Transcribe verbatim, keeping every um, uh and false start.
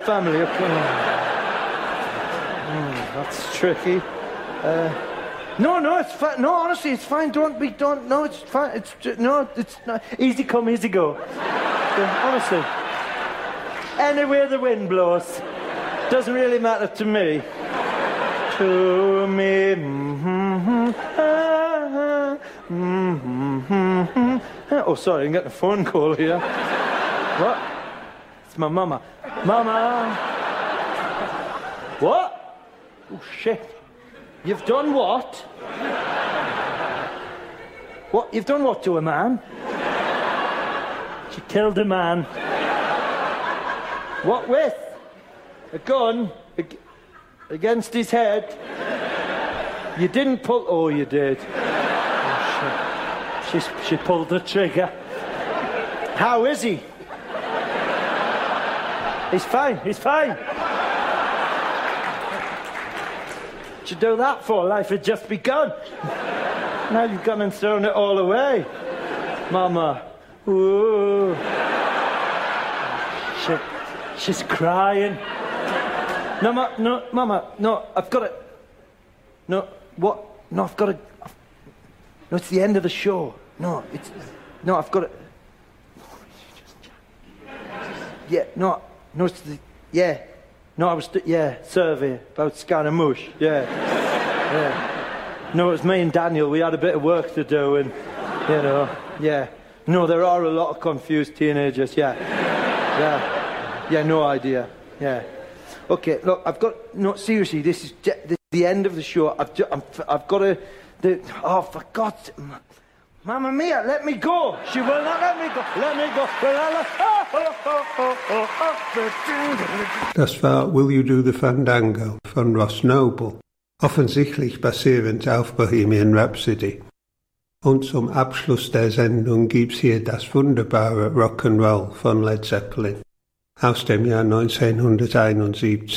family. Okay. Mm, that's tricky. Uh, no, no, it's fine. No, honestly, it's fine. Don't be, don't. No, it's fine. It's no, it's not. Easy come, easy go. Yeah, honestly, anywhere the wind blows, doesn't really matter to me. To me. Mm-hmm, ah, mm-hmm, oh, sorry, I'm getting a phone call here. What? It's my mama. Mama. What? Oh, shit. You've done what? What? You've done what to a man? She killed a man. What with? A gun? Ag against his head? You didn't pull... Oh, you did. Oh, shit. She, she pulled the trigger. How is he? He's fine, he's fine. What'd you do that for? Life had just begun. Now you've gone and thrown it all away. Mama. Ooh. She, she's crying. No, ma, no, Mama, no, I've got to... No, what? No, I've got to... No, it's the end of the show. No, it's... No, I've got to... Yeah, no, no, it's the... Yeah. No, I was... Yeah, survey about Scaramouche. Yeah. Yeah. No, it was me and Daniel. We had a bit of work to do and, you know, yeah. No, there are a lot of confused teenagers, yeah. Yeah. Yeah, no idea. Yeah. Okay, look, I've got... No, seriously, this is, this is the end of the show. I've, I'm, I've got to... The, oh, for God's sake... Mamma mia, let me go! She will not let me go! Let me go! Das war Will You Do the Fandango von Ross Noble, offensichtlich basierend auf Bohemian Rhapsody. Und zum Abschluss der Sendung gibt's hier das wunderbare Rock'n'Roll von Led Zeppelin aus dem Jahr neunzehnhunderteinundsiebzig.